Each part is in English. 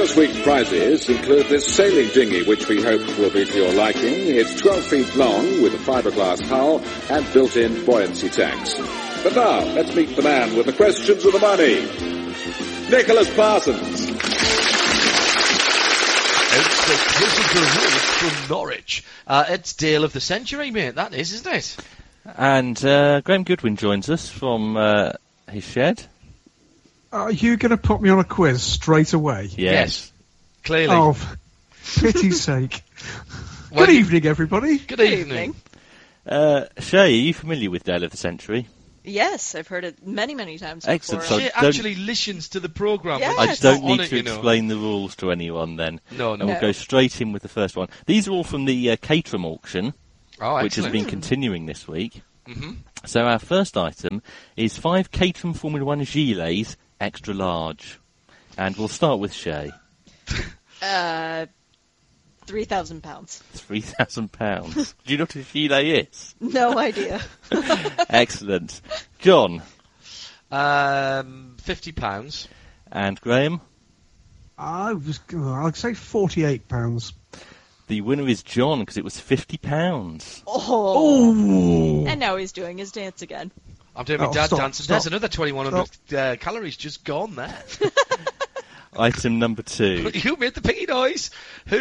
This week's prizes include this sailing dinghy, which we hope will be to your liking. It's 12 feet long with a fiberglass hull and built-in buoyancy tanks. But now, let's meet the man with the questions of the money, Nicholas Parsons. It's the Critical Route from Norwich. It's Deal of the Century, mate, that is, isn't it? And Graham Goodwin joins us from his shed. Are you going to put me on a quiz straight away? Yes. Clearly. Oh, for pity's sake. Good evening, everybody. Good evening. Shay, are you familiar with Dale of the Century? Yes, I've heard it many, many times Excellent. before. So She actually listens to the programme. Yes. I don't need it, to explain the rules to anyone then. No. We'll go straight in with the first one. These are all from the Caterham auction, which has been continuing this week. Mm-hmm. So our first item is 5 Caterham Formula 1 Gilets extra large. And we'll start with Shay. £3,000. £3,000. Do you know what a gilet is? No idea. Excellent. John. £50. And Graham. I'll say £48. The winner is John, because it was £50. Oh. And now he's doing his dance again. I'm doing my dad dance. There's another 2,100 calories just gone there. Item number 2. Who made the piggy noise?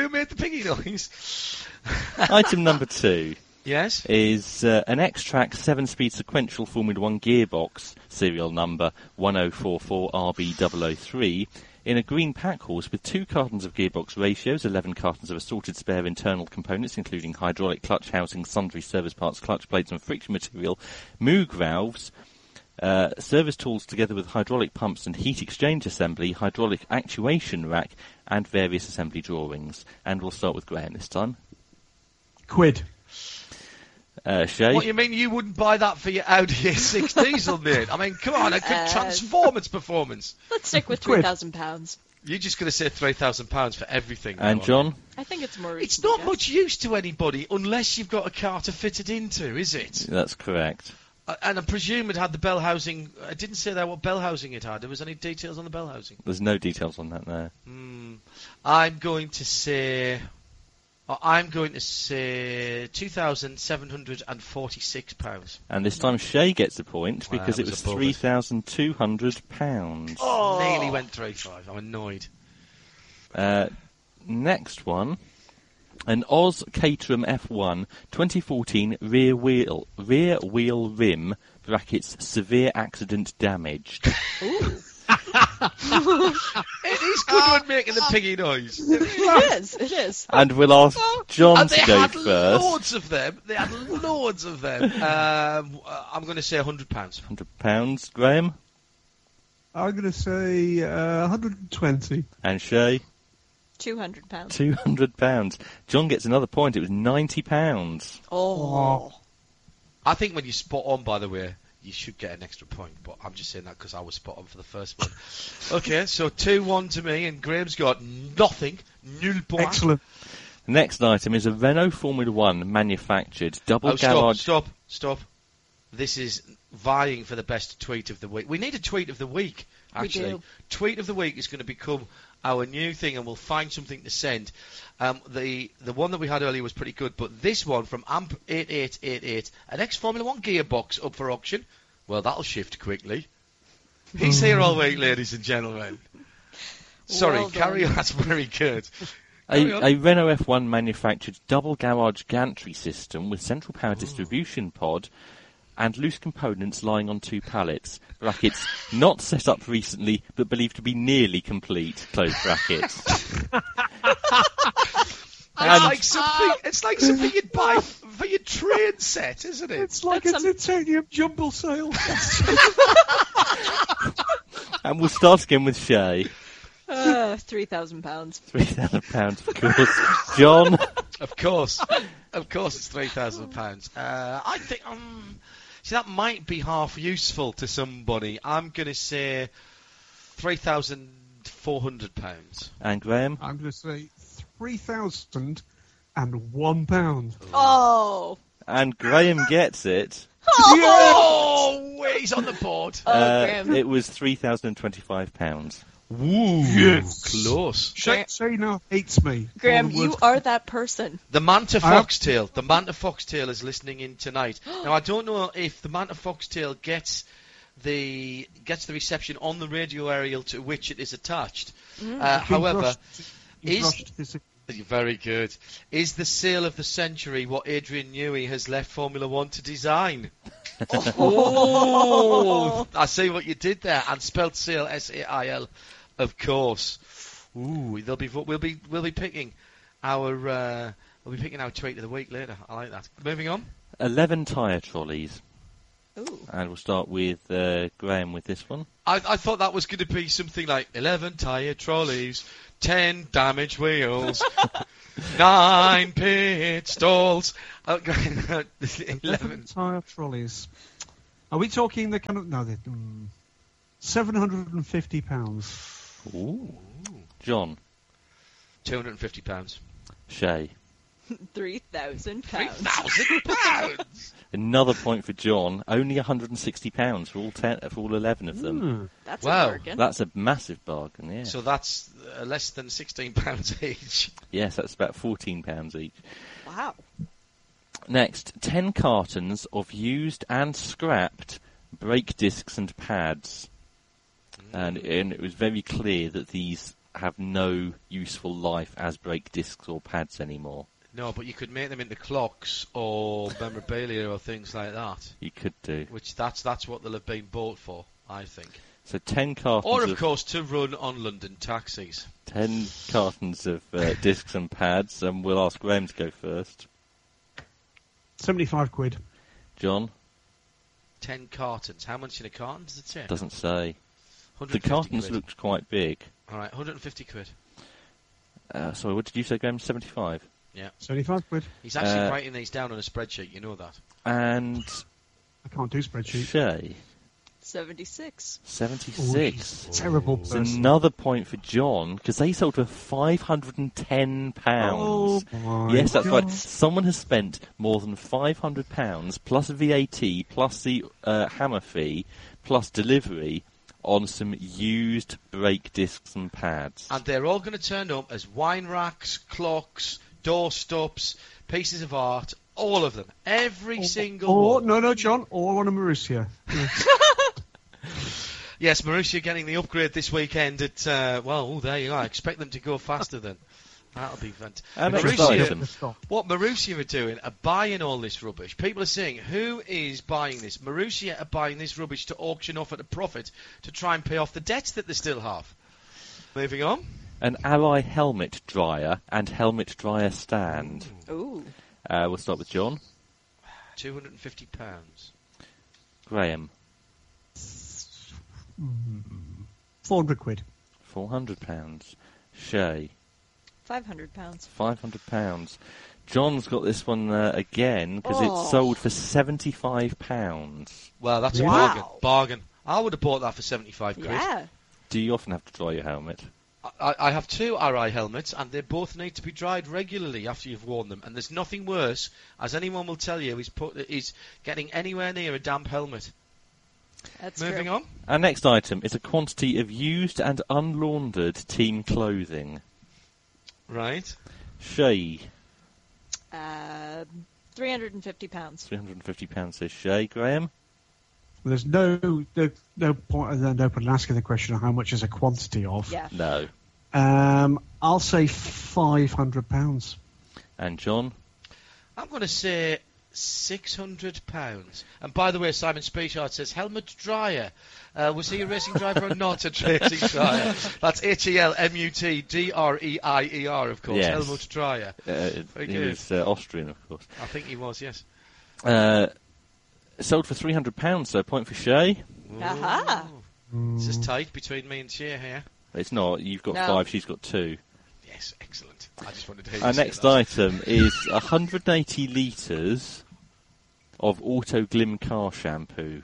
Item number 2. Yes? Is an X-Track 7-speed sequential Formula 1 gearbox, serial number 1044RB003, in a green pack horse with 2 cartons of gearbox ratios, 11 cartons of assorted spare internal components, including hydraulic clutch housing, sundry service parts, clutch plates and friction material, Moog valves, service tools together with hydraulic pumps and heat exchange assembly, hydraulic actuation rack, and various assembly drawings. And we'll start with Graham this time. £1. Shay? What, you mean you wouldn't buy that for your Audi A6 diesel, mate? I mean, come on, a good Transformance performance. Let's stick with £3,000. You're just going to say £3,000 for everything. And John? I think it's more It's reasonable. not much use to anybody unless you've got a car to fit it into, is it? That's correct. And I presume it had the bell housing. I didn't say that what bell housing it had. There was any details on the bell housing? There's no details on that there. I'm going to say £2,746. And this time Shay gets a point because Wow, it was above £3,200. Oh, nearly went 3-5. I'm annoyed. Next one, an Oz Caterham F1 2014 rear wheel rim brackets severe accident damaged. Ooh. It is good when making the piggy noise. It is. And we'll ask John And to they go had first. loads of them. I'm going to say £100. £100. Graham? I'm going to say 120. And Shay? £200. £200. John gets another point. It was £90. Oh. I think when you spot on, by the way, you should get an extra point, but I'm just saying that because I was spot on for the first one. Okay, so 2-1 to me, and Graham's got nothing. Nul point. Excellent. The next item is a Renault Formula 1 manufactured double garage... Stop. This is vying for the best tweet of the week. We need a tweet of the week, actually. We do. Tweet of the week is going to become our new thing, and we'll find something to send. The one that we had earlier was pretty good, but this one from AMP8888, an ex-Formula 1 gearbox up for auction. Well, that'll shift quickly. He's here all week, ladies and gentlemen. Sorry, Well carry done. on. That's very good. A Renault F1 manufactured double garage gantry system with central power distribution pod and loose components lying on 2 pallets. Brackets, not set up recently, but believed to be nearly complete. Close brackets. It's like something you'd buy for your train set, isn't it? It's like a titanium jumble sale. And we'll start again with Shay. £3,000. £3,000, of course. John? Of course, it's £3,000. I think see that might be half useful to somebody. I'm going to say £3,400. And Graham? I'm going to say £3,001. Oh. And Graham gets it. Oh, he's on the board. Graham. It was £3,025. Ooh, Yes. close. Shay now hates me. Graham, All the you words- are that person. The Manta Foxtail. The Manta Foxtail is listening in tonight. Now, I don't know if the Manta Foxtail gets the reception on the radio aerial to which it is attached. However, very good. Is the sale of the century what Adrian Newey has left Formula One to design? Oh, I see what you did there, and spelled sale S-A-I-L, of course. Ooh, we'll be picking our tweet of the week later. I like that. Moving on. 11 tyre trolleys. Ooh. And we'll start with Graham with this one. I thought that was going to be something like 11 tyre trolleys, 10 damaged wheels, 9 pit stalls. 11 tyre trolleys. Are we talking the kind of... No, £750. Ooh. John. £250. Shay. £3,000. £3,000. Another point for John. Only £160 for all 11 of them. That's Wow. a bargain. That's a massive bargain, yeah. So that's less than £16 each. Yes, that's about £14 each. Wow. Next, 10 cartons of used and scrapped brake discs and pads. And it was very clear that these have no useful life as brake discs or pads anymore. No, but you could make them into clocks or memorabilia or things like that. You could do. Which that's what they'll have been bought for, I think. So 10 cartons Or, of course, to run on London taxis. 10 cartons of discs and pads, and we'll ask Graham to go first. £75. John? 10 cartons. How much in a carton does it say? Doesn't say. The 150 cartons quid. looked quite big. All right, 150 quid. Sorry, what did you say, Graham? 75? Yeah. £75. He's actually writing these down on a spreadsheet, you know that. And I can't do spreadsheets. Shay? 76. 76. Terrible It's person. another point for John, because they sold for £510. Oh, my Yes, that's God. right. Someone has spent more than £500 plus VAT, plus the hammer fee, plus delivery on some used brake discs and pads. And they're all going to turn up as wine racks, clocks, door stops, pieces of art, all of them. Every single one. No, John. All on a Marussia. Yes, Marussia getting the upgrade this weekend at, there you are. I expect them to go faster then. That'll be fantastic. Next item. What Marussia are doing are buying all this rubbish. People are saying, who is buying this? Marussia are buying this rubbish to auction off at a profit to try and pay off the debts that they still have. Moving on. An Ally helmet dryer and helmet dryer stand. Ooh. We'll start with John. £250. Graham. £400. £400. Shay. £500. £500. John's got this one again because it's sold for £75. Well, that's Wow. a bargain. Bargain. I would have bought that for 75 quid. Yeah. Do you often have to dry your helmet? I have 2 RI helmets, and they both need to be dried regularly after you've worn them. And there's nothing worse, as anyone will tell you, is getting anywhere near a damp helmet. That's Moving true. on. Our next item is a quantity of used and unlaundered team clothing. Right. Shay. £350. £350 says Shay. Graham? There's no point in asking the question of how much is a quantity of. Yeah. No. I'll say £500. And John? I'm going to say £600. And by the way, Simon Speechard says, helmet dryer. Was he a racing driver or not a racing dryer? That's HELMUTDREIER, of course. Yes. Helmut dryer. Very He good. was Austrian, of course. I think he was, yes. Sold for £300, so a point for Shay. Aha. This is tight between me and Shea here. It's not. You've got No. 5, she's got 2. Yes, excellent. I just wanted to hear Our you say next that. item is 180 litres of Auto Glim car shampoo.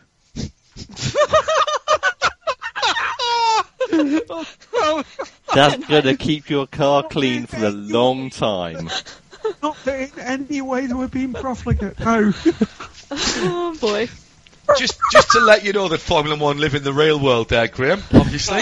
Oh, That's going to keep your car clean for a long time. Not that in any way that we're being profligate. No. Oh boy. Just to let you know that Formula One live in the real world there, Graham, obviously.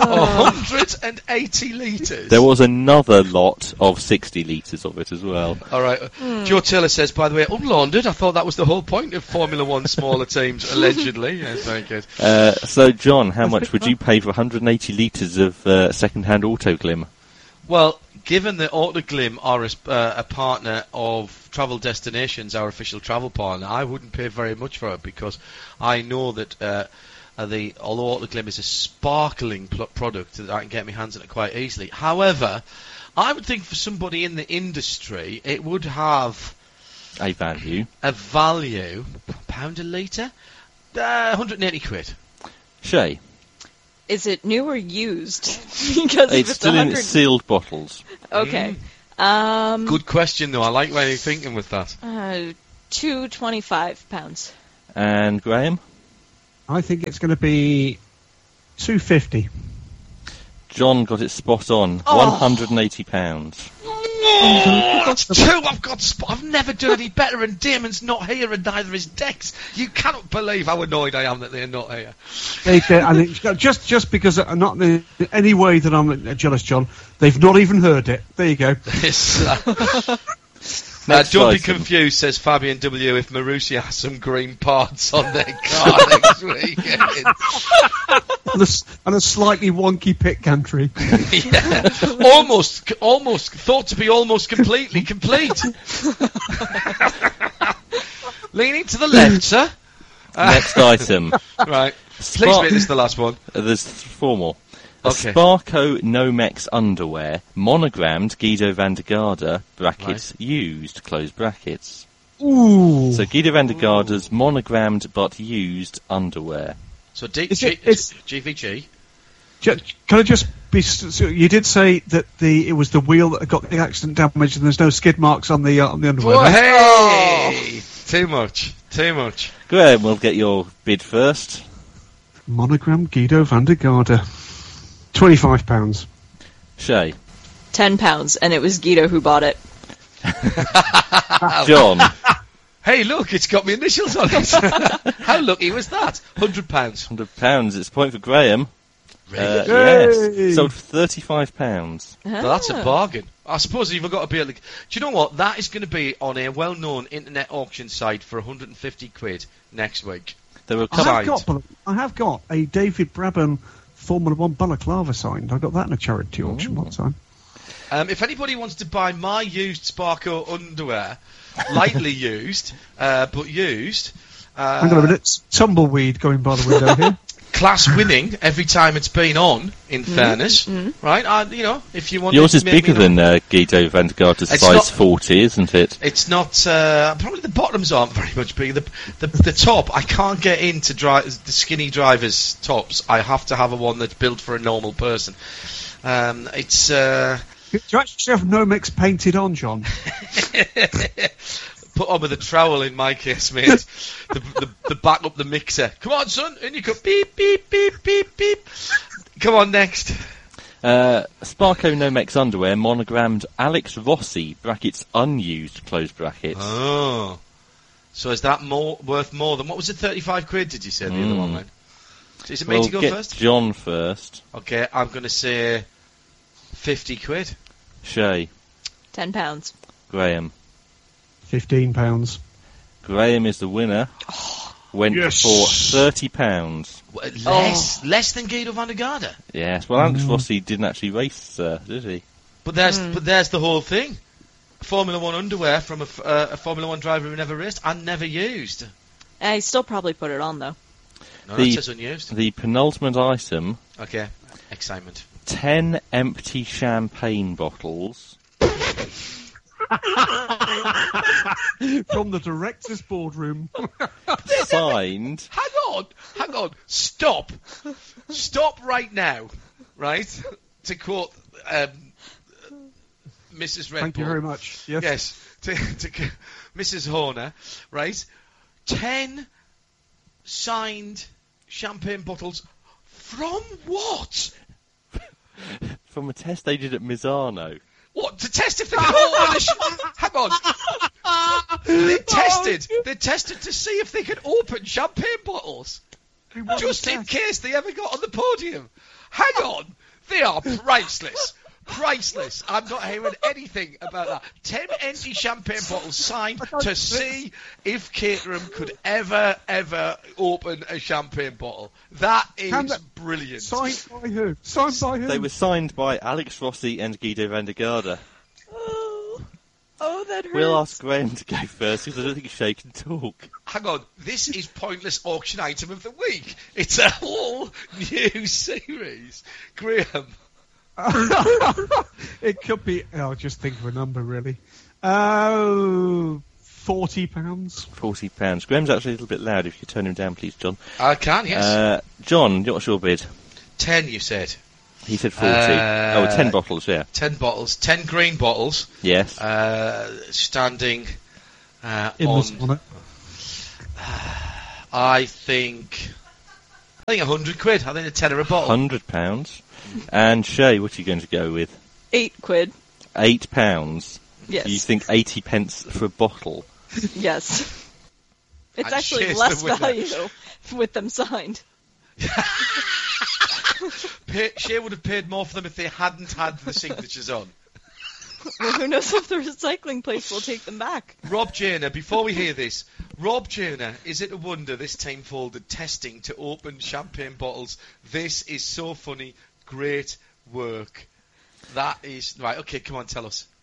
180 litres. There was another lot of 60 litres of it as well. All right. Joe Taylor says, by the way, unlaundered. I thought that was the whole point of Formula One smaller teams, allegedly. Yes, very good. So, John, how much would you pay for 180 litres of second-hand Autoglim? Well, given that Autoglim are a partner of Travel Destinations, our official travel partner, I wouldn't pay very much for it because I know that although Autoglim is a sparkling product that I can get my hands on it quite easily. However, I would think for somebody in the industry, it would have a value, £1 a litre, 180 quid. Shay. Is it new or used? Because it's still in sealed bottles. Okay. Good question, though. I like where you're thinking with that. £225. And Graham? I think it's going to be £250. John got it spot on. £180. That's two. I've never done any better, and Damon's not here, and neither is Dex. You cannot believe how annoyed I am that they're not here. I think just because I'm not in any way that I'm jealous, John, they've not even heard it. There you go. Don't be confused, says Fabian W, if Marussia has some green parts on their car next weekend. And a slightly wonky pit country. Yeah. Almost thought to be almost completely complete. Leaning to the left, sir. Next item. Right. Please make this the last one. There's 4 more. Okay. Sparco Nomex underwear, monogrammed Guido van der Garde, brackets, used, close brackets. Ooh. So Guido van der Garde's monogrammed but used underwear. So GVG. Can I just be... So you did say that it was the wheel that got the accident damage and there's no skid marks on the underwear. Oh, hey! Too much. Graham, we'll get your bid first. Monogram Guido van der Garde. £25. Shay. £10, and it was Guido who bought it. John. Hey, look, it's got my initials on it. How lucky was that? £100. £100. It's a point for Graham. Really? Yes. Sold for £35. Well, that's a bargain. I suppose you've got to be able to... Do you know what? That is going to be on a well-known internet auction site for 150 quid next week. There were I have got a David Brabham Formula One balaclava signed. I got that in a charity auction one time. If anybody wants to buy my used Sparco underwear, lightly used, but used... Hang on a minute. Tumbleweed going by the window here. Class winning every time it's been on, in fairness. Right? If you want... Yours is bigger than Guido van der Garde's size 40, isn't it? It's not... probably the bottoms aren't very much bigger. The top, I can't get into the skinny driver's tops. I have to have one that's built for a normal person. It's... Do you actually have Nomex painted on, John? Put on with a trowel in my case, mate. the back up the mixer. Come on, son. In you go. Beep, beep, beep, beep, beep. Come on, next. Sparco Nomex underwear, monogrammed Alex Rossi, brackets unused, close brackets. Oh. So is that worth more than... What was it, 35 quid, did you say, the other one, mate? Is it me to go first? John first. Okay, I'm going to say 50 quid. Shay. £10. Graham. £15. Graham is the winner. Went for £30. Less than Guido van der Garde. Yes. Well, Alex Rossi didn't actually race, did he? But there's the whole thing. Formula One underwear from a Formula One driver who never raced and never used. I still probably put it on though. No, that says unused. The penultimate item. Okay. Excitement. 10 empty champagne bottles. From the director's boardroom. Signed. Hang on. Stop right now. Right? To quote Mrs. Red Thank Bull. you very much. Yes. To Mrs. Horner. Right? 10 signed champagne bottles. From what? From a test they did at Misano. What, to test if they can open hang on. They tested to see if they could open champagne bottles. Just in case they ever got on the podium. Hang on. They are priceless. Priceless. I'm not hearing anything about that. 10 empty champagne bottles signed to see if Caterham could ever open a champagne bottle. That is brilliant. Signed by who? Signed by who? They were signed by Alex Rossi and Guido van der Garde. Oh, that hurts. We'll ask Graham to go first because I don't think Shay can talk. Hang on, this is pointless auction item of the week. It's a whole new series. Graham. It could be. I'll just think of a number, really. £40. £40. Graham's actually a little bit loud. If you could turn him down, please, John. I can, yes. John, what's your bid? 10, you said. He said 40. 10 bottles, yeah. 10 bottles. 10 green bottles. Yes. Standing In on... the sauna. I think 100 quid. I think a tenner a bottle. £100. And Shay, what are you going to go with? £8. £8. Yes. You think 80 pence for a bottle? Yes. It's And actually Shay's less the winner. value with them signed. Shay would have paid more for them if they hadn't had the signatures on. Well, who knows if the recycling place will take them back. Rob Joyner, before we hear this, Rob Joyner, is it a wonder this team folded testing to open champagne bottles? This is so funny. Great work. That is... Right, okay, come on, tell us.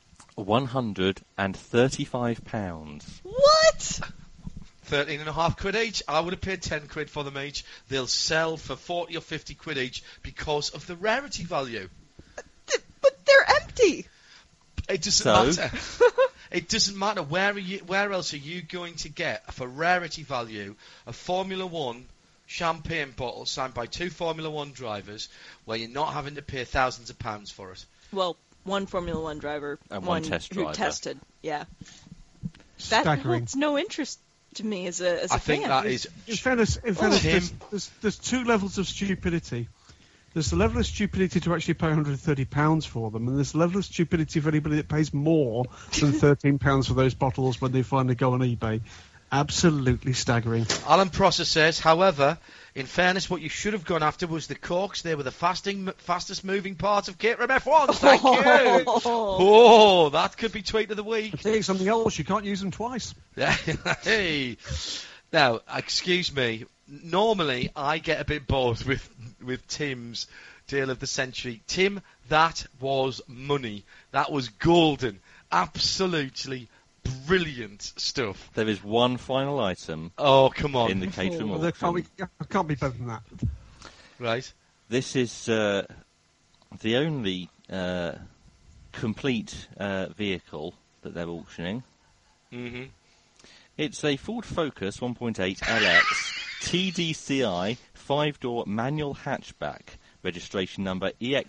£135. What? 13.5 quid each. I would have paid 10 quid for them each. They'll sell for 40 or 50 quid each because of the rarity value. But they're empty. It doesn't matter. It doesn't matter. Where else are you going to get, for rarity value, a Formula 1 champagne bottle signed by 2 Formula 1 drivers where you're not having to pay thousands of pounds for it? Well, one Formula 1 driver, And one test who driver. tested. Yeah. That Staggering. holds no interest to me as a I fan. think that is... In fairness, Tim. there's two levels of stupidity. There's the level of stupidity to actually pay £130 for them, and there's the level of stupidity for anybody that pays more than £13 for those bottles when they finally go on eBay. Absolutely staggering. Alan Prosser says, however, in fairness, what you should have gone after was the corks. They were the fastest moving part of Caterham F1. Thank you. Oh, that could be tweet of the week. I think something else, you can't use them twice. Hey. Now, excuse me. Normally, I get a bit bored with Tim's deal of the century. Tim, that was money. That was golden. Absolutely brilliant stuff. There is one final item Oh, come on. in the Caterham There auction. can't be better than that. Right. This is the only complete vehicle that they're auctioning. Mm-hmm. It's a Ford Focus 1.8 LX TDCi 5-door manual hatchback, registration number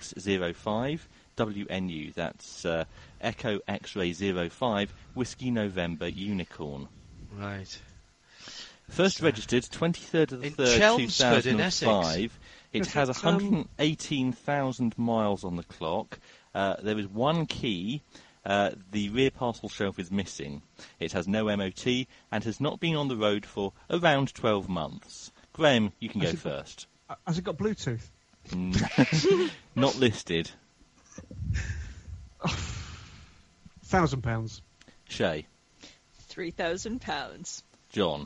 EX05WNU. That's Echo X-Ray 05 Whiskey November Unicorn. Right. First registered 23rd of the In 3rd, Chelmsford in Essex. 2005. It Is has it, 118,000 miles on the clock. There is one key. The rear parcel shelf is missing. It has no MOT and has not been on the road for around 12 months. Graham, you can go first. Has it got Bluetooth? Not listed. £1,000. Shay. £3,000. John.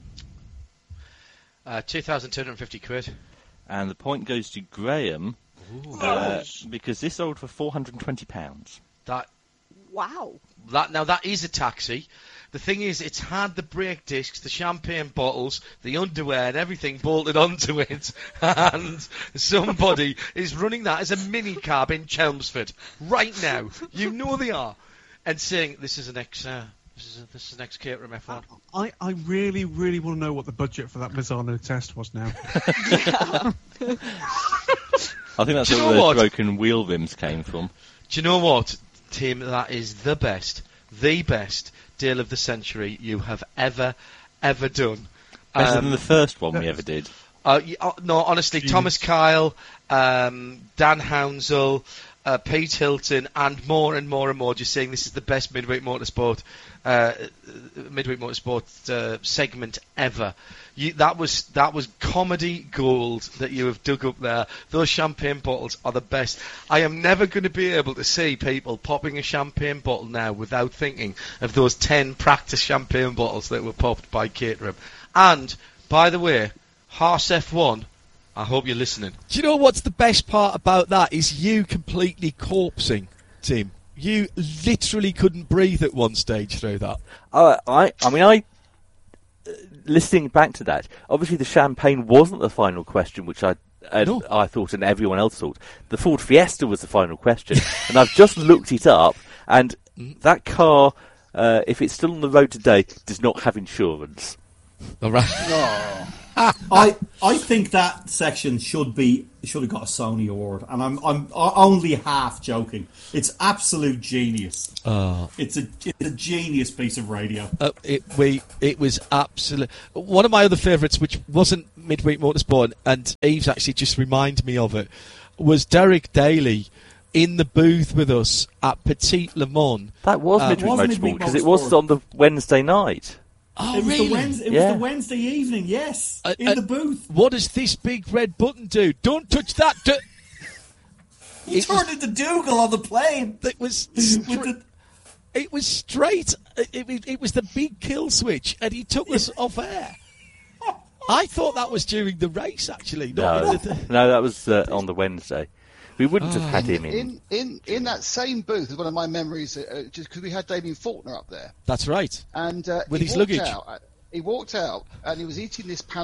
2,250 quid. And the point goes to Graham because this sold for £420. Wow. That is a taxi. The thing is, it's had the brake discs, the champagne bottles, the underwear and everything bolted onto it, and somebody is running that as a mini cab in Chelmsford right now. You know they are, and saying this is an ex Caterham F1. I really, really want to know what the budget for that Mazzano test was now. I think that's Do you where know those what? broken wheel rims came from. Do you know what, Tim? That is the best deal of the century you have ever done. Better than the first one we ever did. No, honestly, Jesus. Thomas Kyle, Dan Hounsell, Pete Hilton, and more and more and more just saying this is the best midweek motorsport segment ever. That was comedy gold that you have dug up there. Those champagne bottles are the best. I am never going to be able to see people popping a champagne bottle now without thinking of those 10 practice champagne bottles that were popped by Caterham. And, by the way, Haas F1, I hope you're listening. Do you know what's the best part about that is you completely corpsing, Tim. You literally couldn't breathe at one stage through that. Listening back to that, obviously the champagne wasn't the final question, which I thought and everyone else thought. The Ford Fiesta was the final question. And I've just looked it up, and that car, if it's still on the road today, does not have insurance. All right. Oh. I think that section should have got a Sony award, and I'm only half joking. It's absolute genius. It's a genius piece of radio. It was absolute. One of my other favourites, which wasn't midweek motorsport, and Eve's actually just reminded me of it, was Derek Daly in the booth with us at Petit Le Mans. That was midweek motorsport because it was on the Wednesday night. Oh, it was really? It was the Wednesday evening, yes, in the booth. What does this big red button do? Don't touch that. He turned into Dougal on the plane. It was it was straight. It was the big kill switch, and he took us off air. I thought that was during the race, actually. No, that was on the Wednesday. We wouldn't have had him in that same booth. Is one of my memories, just because we had Damien Faulkner up there. That's right. And with his luggage, he walked out and he was eating this pan.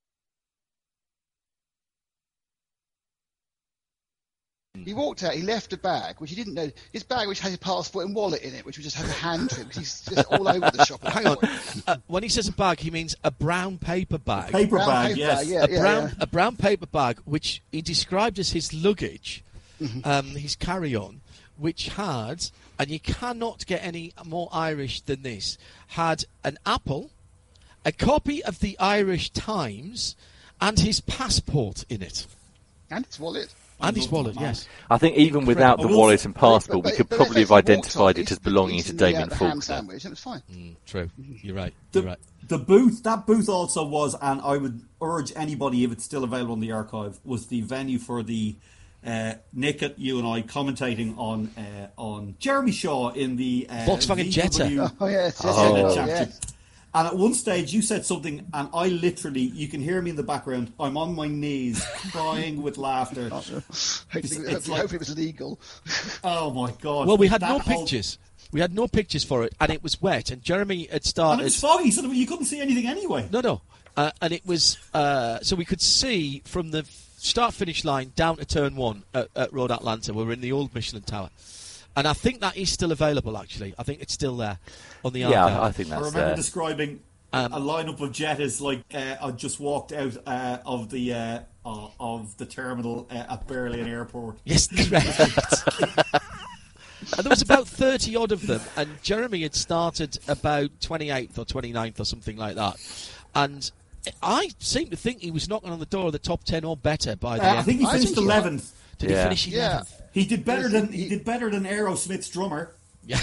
He walked out. He left a bag, which he didn't know. His bag, which had his passport and wallet in it, which we just had to hand to him because he's just all over the shop. Hang on. When he says a bag, he means a brown paper bag. Paper bag, yes. A brown paper bag, which he described as his luggage, his carry-on, which had, and you cannot get any more Irish than this, had an apple, a copy of the Irish Times, and his passport in it. And his wallet. And his wallet, yes. I think even without the wallet and passport, we could probably have identified it as belonging to Damien Faulkner. Sandwich, and it was fine. True. You're right. The booth, that booth also was, and I would urge anybody, if it's still available on the archive, was the venue for the Nick, you and I commentating on Jeremy Shaw in the Volkswagen Jetta. Oh yes. Championship. And at one stage, you said something, and I literally, you can hear me in the background, I'm on my knees, crying with laughter. Hopefully it was legal. Oh, my God. Well, we had no pictures. We had no pictures for it, and it was wet, and Jeremy had started... And it was foggy, so you couldn't see anything anyway. No. And it was... so we could see from the start-finish line down to Turn 1 at Road Atlanta. We were in the old Michelin Tower. And I think that is still available, actually. I think it's still there on the archive. Yeah, I think that's there. I remember describing a lineup of Jettas like I just walked out of the terminal at Berlin Airport. Yes, correct. And there was about 30 odd of them, and Jeremy had started about 28th or 29th or something like that. And I seem to think he was knocking on the door of the top 10 or better by the end. I think he finished 11th. Did he finish 11th? Yeah. He did better than Aerosmith's drummer. Yeah.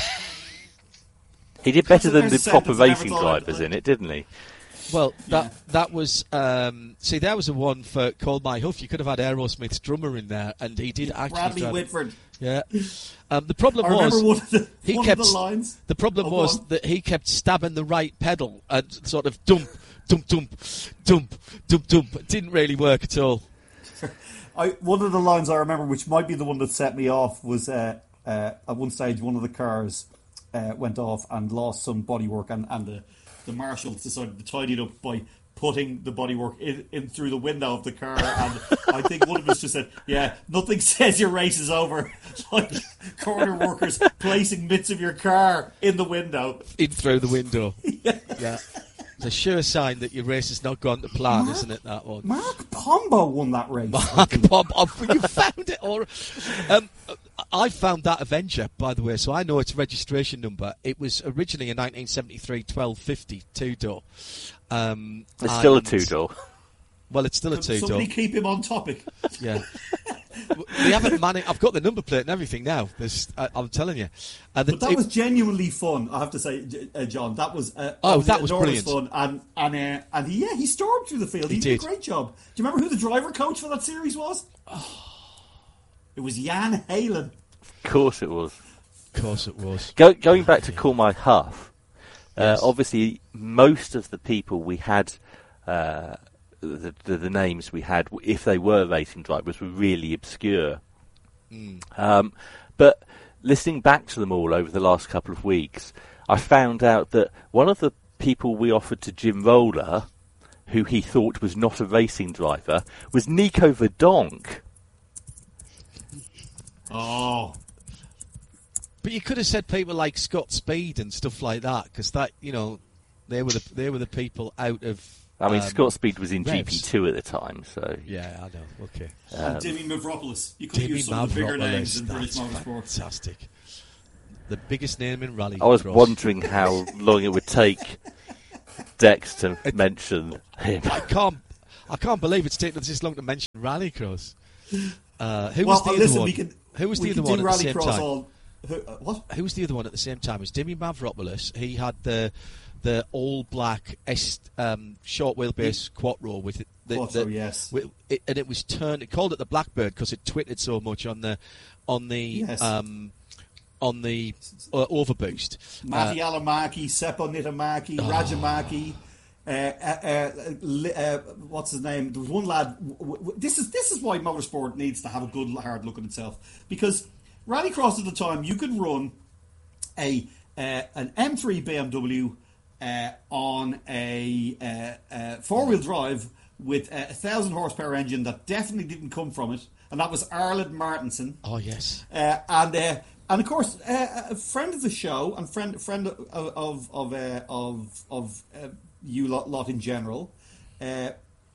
He did better than the proper racing drivers in it, didn't he? Well, that was see, there was a one for Call My Huff. You could have had Aerosmith's drummer in there, and he did actually. Bradley Whitford. Yeah. The problem was the lines. The problem was that he kept stabbing the right pedal and sort of dump. It didn't really work at all. One of the lines I remember, which might be the one that set me off, was at one stage one of the cars went off and lost some bodywork, and the marshals decided to tidy it up by putting the bodywork in through the window of the car. And I think one of us just said, "Yeah, nothing says your race is over like corner workers placing bits of your car in the window, in through the window." Yeah. It's a sure sign that your race has not gone to plan, isn't it, that one? Mark Pombo won that race. Mark Pombo, you found it? Or I found that Avenger, by the way, so I know its registration number. It was originally a 1973 1250 two-door. It's still a two-door. Well, it's still a Could 2-door. somebody keep him on topic? Yeah. We haven't managed. I've got the number plate and everything now. I'm telling you. But that was genuinely fun, I have to say, John. That was that was brilliant. fun, and he stormed through the field. He did a great job. Do you remember who the driver coach for that series was? It was Jan Halen. Of course it was. Of course it was. Going back to Call My Huff, Yes. obviously most of the people we had, the names we had, if they were racing drivers, were really obscure. But listening back to them all over the last couple of weeks, I found out that one of the people we offered to Jim Roller, who he thought was not a racing driver, was Nico Verdonk. Oh. But you could have said people like Scott Speed and stuff like that, because that, they were the people out of. I mean, Scott Speed was in Revs. GP2 at the time, so. Yeah, I know. Okay. And Dimi Mavropoulos. You could use some of the bigger names in British motorsport. Fantastic. The biggest name in rally. I was wondering how long it would take Dex to mention him. I can't believe it's taken us this long to mention Rallycross. Who was the other one? Who was the other one at the same time? Who was the other one at the same time? It was Dimi Mavropoulos. He had the all black short wheelbase Quattro with it. Yes. And it was turned. It called it the Blackbird because it twittered so much on the overboost. Matti Alamaki, Seppo Nitamaki, Rajamaki. What's his name? There was one lad. This is why motorsport needs to have a good hard look at itself, because Rallycross at the time you could run an M3 BMW on a 4-wheel drive with a 1,000 horsepower engine that definitely didn't come from it, and that was Arled Martinson. Oh yes. And of course, a friend of the show and friend of you lot in general. Oh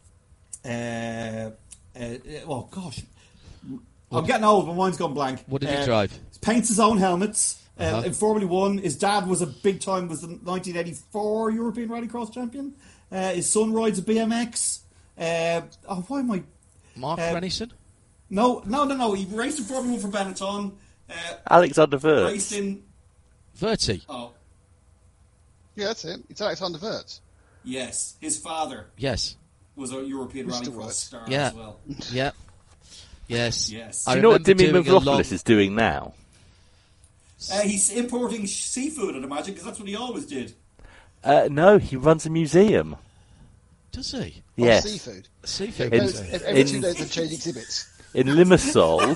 gosh, I'm getting old. My mind's gone blank. What did he drive? Paints his own helmets. In Formula 1, his dad was the 1984 European Rallycross champion. His son rides a BMX. Why am I? Mark Renison? No. He raced in Formula 1 for Benetton. Alexander Wirtz. Raced in Verti. Oh. Yeah, that's it. It's Alexander Wirtz. Yes, his father. Yes. Was a European Mr. Rallycross Wirtz. star Yeah. as well. Yeah. Yes. Yes. Do you know what Dimi Mavropoulos is doing now? He's importing seafood, I'd imagine, because that's what he always did. No, he runs a museum. Does he? Yes. Seafood. Seafood. Every 2 days they change exhibits. In Limassol.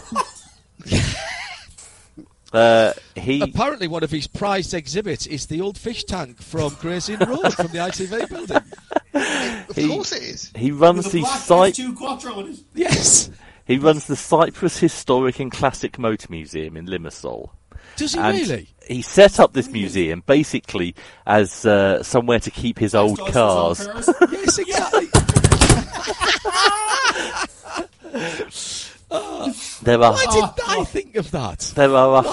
Apparently, one of his prized exhibits is the old fish tank from Gray's Inn Road from the ITV building. Of course it is. He runs With the a black site. F2 Quattro in it. Yes. He runs the Cyprus Historic and Classic Motor Museum in Limassol. Does he And really? he set up this museum basically as somewhere to keep his old cars. Yes, exactly. Why didn't I think of that? There are Well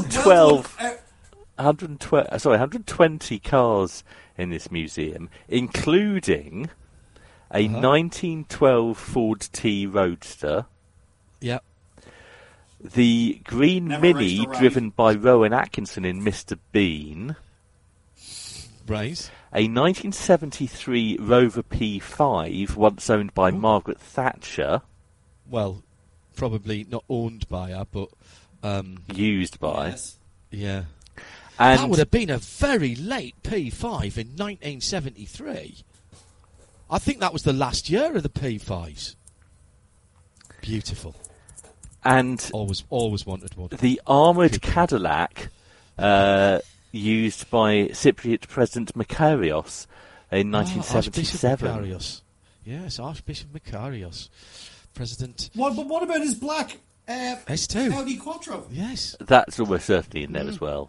120 cars in this museum, including a 1912 Ford T Roadster, Yeah. the green Never Mini raced a rally. driven by Rowan Atkinson in Mr. Bean, Right. a 1973 Rover P5 once owned by Margaret Thatcher, Well, probably not owned by her, but used by, Yes. yeah. and That would have been a very late P5 in 1973. I think that was the last year of the P5s. Beautiful. and Always wanted one. the armoured Cadillac used by Cypriot President Makarios in 1977. Archbishop Makarios. Yes, Archbishop Makarios. President What about his black S2. Audi Quattro? Yes. That's almost certainly in there as well.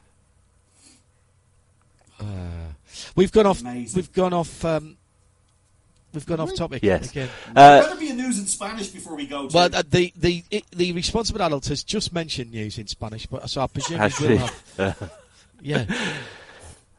We've gone off. Amazing. We've gone off topic. Yes. Again. There better be a news in Spanish before we go. Well, the responsible adult has just mentioned news in Spanish, but so I presume Has we will she? have. Yeah.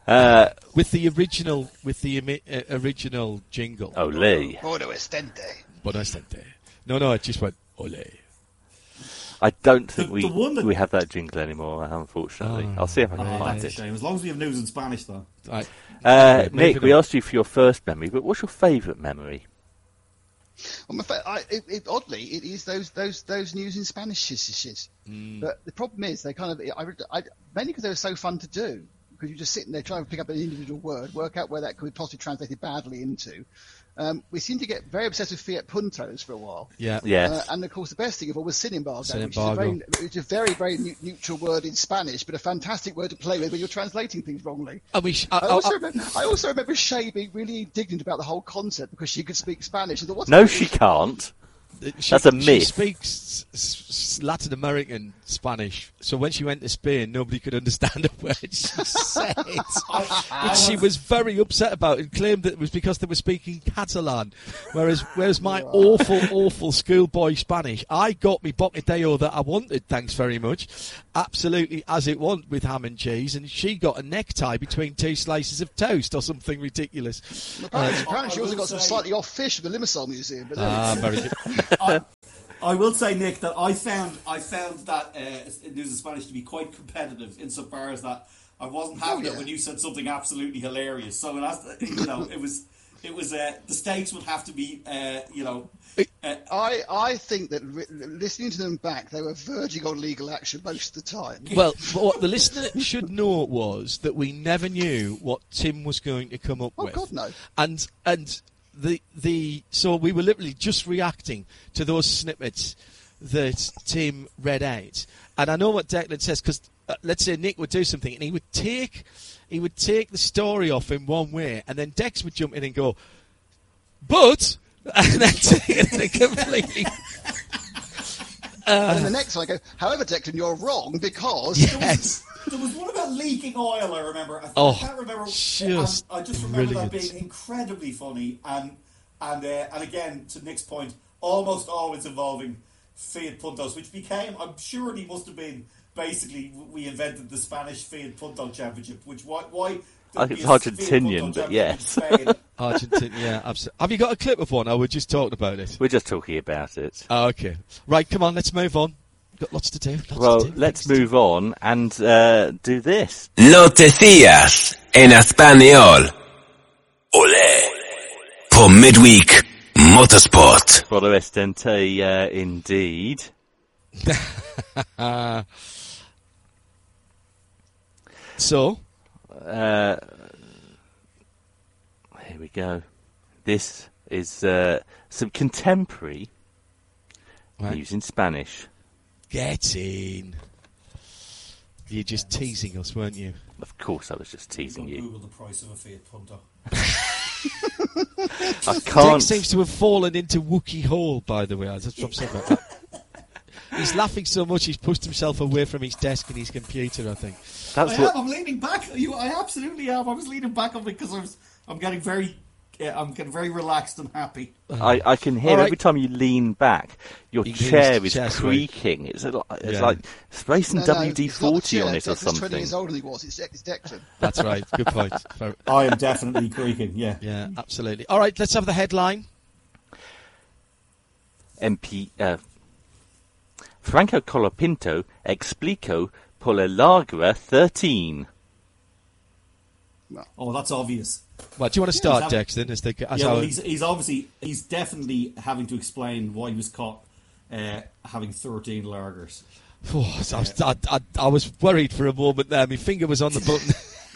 With the original jingle. Oh, Lee. Modo Estente. Buonasera. No, it just went, ole. I don't think The one that- we have that jingle anymore, unfortunately. I'll see if I can Oh, find that's a it. shame. As long as we have news in Spanish, though. Right. Nick, we asked you for your first memory, but what's your favourite memory? Well, oddly, it is those news in Spanish shit. But the problem is they kind of mainly because they were so fun to do, because you're just sitting there trying to pick up an individual word, work out where that could be possibly translated badly into. We seemed to get very obsessed with Fiat Puntos for a while. Yeah. Yes. And of course, the best thing of all was Sin Embargo, Sin which Embargo. is a very, very neutral word in Spanish, but a fantastic word to play with when you're translating things wrongly. And I also remember Shay being really indignant about the whole concept because she could speak Spanish. I thought, what's No, the- she can't. She, That's a She myth. speaks Latin American Spanish, so when she went to Spain, nobody could understand a word she said. But she was very upset about it and claimed that it was because they were speaking Catalan, whereas my awful schoolboy Spanish, I got me bocadillo that I wanted, thanks very much, absolutely as it want with ham and cheese, and she got a necktie between two slices of toast or something ridiculous. Apparently she I also will got some say- slightly off fish from the Limassol Museum. But Very good. I will say, Nick, that I found that news in Spanish to be quite competitive insofar as that I wasn't having it when you said something absolutely hilarious. So it has to, it was the stakes would have to be I think that listening to them back, they were verging on legal action most of the time. Well, what the listener should know was that we never knew what Tim was going to come up Oh, with. God, no. And so we were literally just reacting to those snippets that Tim read out. And I know what Declan says, because let's say Nick would do something and he would take the story off in one way, and then Dex would jump in and go, but, and then take it in a completely... And then the next one I go, however, Declan, you're wrong because... Yes. There was one about leaking oil, I remember. I can't remember. I just remember that brilliant. being incredibly funny. And again, to Nick's point, almost always involving Fiat Puntos, which became, I'm sure he must have been, basically, we invented the Spanish Fiat Punto Championship, which why I think it's Argentinian, but yes. Argentina, yeah, absolutely. Have you got a clip of one, or we're just talking about it? We're just talking about it. Oh, okay. Right, come on, let's move on. Got lots to do. Let's move on and do this. Noticias en español. Ole. For Midweek Motorsport. Brother Estente, indeed. So? Here we go. This is some contemporary news in Spanish. Get in. You're just teasing us, weren't you? Of course, I was just teasing you. Google the price of a Fiat Punto. I can't. Dick seems to have fallen into Wookiee Hole, by the way. That's what I'm saying about that. He's laughing so much he's pushed himself away from his desk and his computer, I think. I'm leaning back. I absolutely am. I was leaning back on it because I'm getting very relaxed and happy. I can hear every time you lean back, your chair is creaking. It's like spraying WD-40 on it or something. 20 years older than he was. It's Declan. That's right. Good point. I am definitely creaking. Yeah. Yeah, absolutely. All right, let's have the headline. Franco Colapinto explico por la larga 13. Oh, that's obvious. Well, do you want to start, Dex, then? He's definitely having to explain why he was caught having 13 lagers. I was worried for a moment there. My finger was on the button.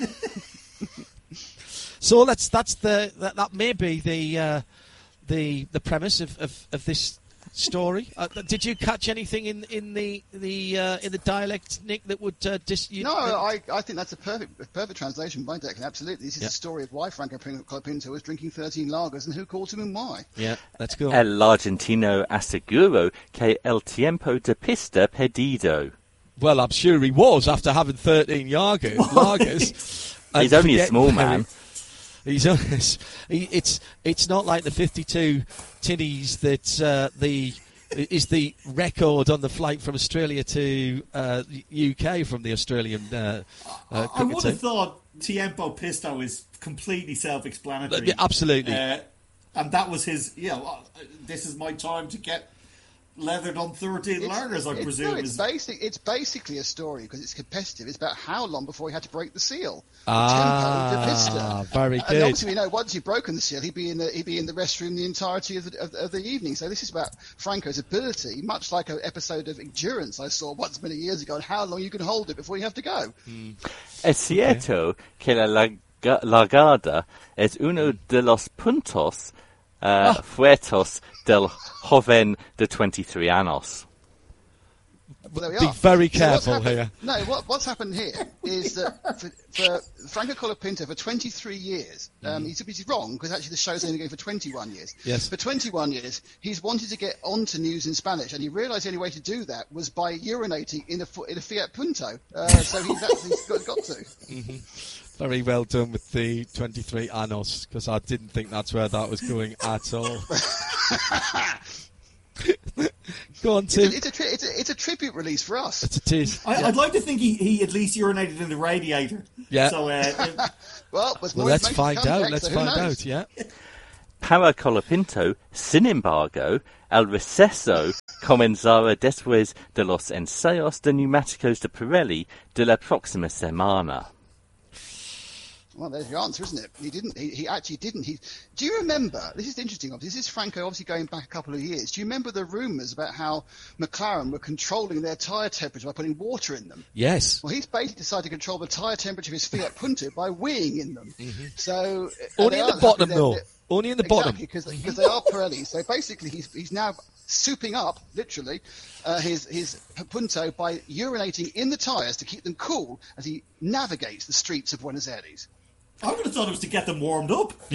So that may be the premise of this story. Did you catch anything in the dialect, Nick, that would I think that's a perfect translation by Declan. Absolutely, this is the story of why Franco Colapinto was drinking 13 lagers and who caught him and why. Yeah, let's go. El argentino aseguró que el tiempo de pista perdido. Well, I'm sure he was after having 13 lagers. He's only a small man. It's not like the 52 tinnies that is the record on the flight from Australia to UK from the Australian cricket I would team. have thought Tiempo Pisto is completely self-explanatory. Absolutely. And that was his, this is my time to get leathered on 13 lagers, I presume. It's basically a story, because it's competitive. It's about how long before he had to break the seal. Very good. And obviously, once he'd broken the seal, he'd be in the restroom the entirety of the evening. So this is about Franco's ability, much like an episode of Endurance I saw once many years ago, and how long you can hold it before you have to go. Es cierto que la largada es uno de los puntos fuertes del joven de 23 años. Well, Be very careful here. No, what's happened here is that for Franco Colapinto, for 23 years, he's wrong, because actually the show's only going for 21 years. Yes. For 21 years, he's wanted to get onto news in Spanish, and he realised the only way to do that was by urinating in a Fiat Punto. So he's actually got to. Very well done with the 23 años, because I didn't think that's where that was going at all. Go on, Tim. It's a tribute release for us. It is. I'd like to think he at least urinated in the radiator. Yeah. So, let's find out. Let's find out, yeah. Para Colapinto, sin embargo, el receso comenzará después de los ensayos de neumáticos de Pirelli de la próxima semana. Well, there's your answer, isn't it? He actually didn't. Do you remember? This is interesting. This is Franco, obviously going back a couple of years. Do you remember the rumours about how McLaren were controlling their tyre temperature by putting water in them? Yes. Well, he's basically decided to control the tyre temperature of his Fiat Punto by weeing in them. So only in the bottom, though. Only in the bottom. Exactly, because they are Pirelli. So basically, he's now souping up, literally, his Punto by urinating in the tyres to keep them cool as he navigates the streets of Buenos Aires. I would have thought it was to get them warmed up. I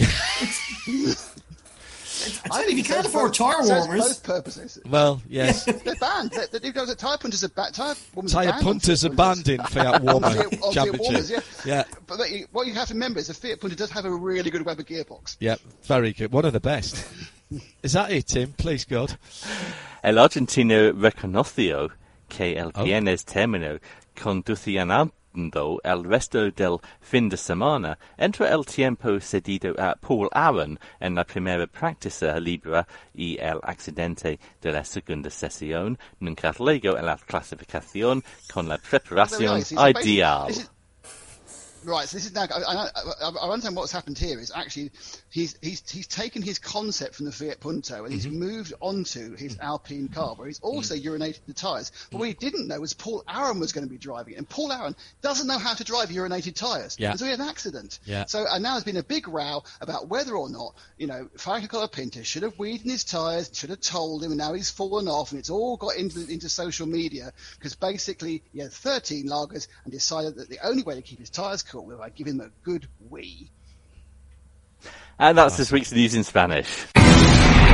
think you can't afford tyre warmers. Both purposes. Well, yes. They're banned. Tyre punters are banned. Tyre punters are banned in Fiat Warmer Championship. Yeah. But what you have to remember is the Fiat Punto does have a really good Weber gearbox. Yeah, very good. One of the best. Is that it, Tim? Please, God. El argentino reconoció que el viernes terminó conduciendo el resto del fin de semana entre el tiempo cedido a Paul Aron en la primera práctica libre y el accidente de la segunda sesión, nunca luego en la clasificación con la preparación ideal. Right, so this is now. I understand what's happened here is actually he's taken his concept from the Fiat Punto and he's moved onto his Alpine car, where he's also urinated the tyres. But what he didn't know was Paul Aron was going to be driving it, and Paul Aron doesn't know how to drive urinated tyres. Yeah. And so he had an accident. Yeah. So and now there's been a big row about whether or not Franco Colapinto should have weeded in his tyres, should have told him, and now he's fallen off, and it's all got into social media because basically he had 13 lagers and decided that the only way to keep his tyres cool was by giving him a good wee. And that's this week's news in Spanish.